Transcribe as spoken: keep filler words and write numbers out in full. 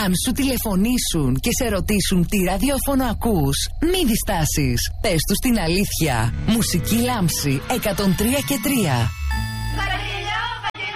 Αν σου τηλεφωνήσουν και σε ρωτήσουν τι ραδιόφωνο ακούς, μη διστάσεις. Πες τους την αλήθεια. Μουσική Λάμψη εκατόν τρία και τρία.